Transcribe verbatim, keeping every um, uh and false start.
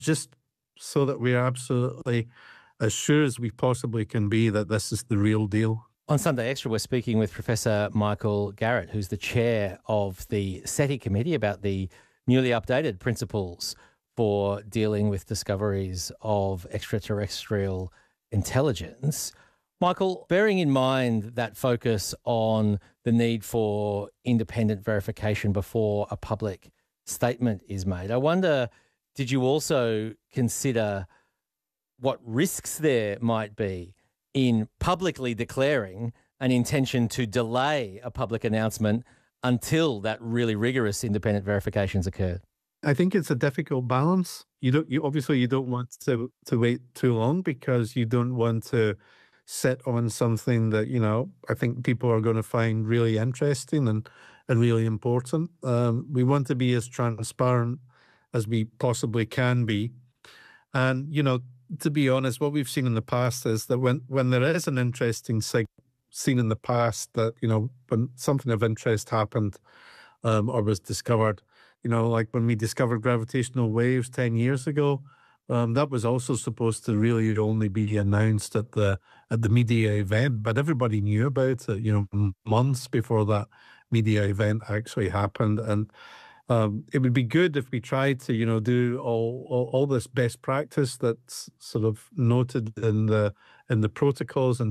just so that we're absolutely as sure as we possibly can be that this is the real deal. On Sunday Extra, we're speaking with Professor Michael Garrett, who's the chair of the SETI committee, about the newly updated principles for dealing with discoveries of extraterrestrial intelligence. Michael, bearing in mind that focus on the need for independent verification before a public statement is made, I wonder, did you also consider what risks there might be in publicly declaring an intention to delay a public announcement until that really rigorous independent verifications occurred? I think it's a difficult balance. You don't, you obviously you don't want to to wait too long because you don't want to sit on something that, you know, I think people are going to find really interesting and and really important. Um, we want to be as transparent as we possibly can be, and you know, to be honest, what we've seen in the past is that when when there is an interesting sig- seen in the past that, you know, when something of interest happened um, or was discovered, you know, like when we discovered gravitational waves ten years ago, um, that was also supposed to really only be announced at the at the media event, but everybody knew about it, you know, m- months before that media event actually happened. And um, it would be good if we tried to, you know, do all, all all this best practice that's sort of noted in the in the protocols and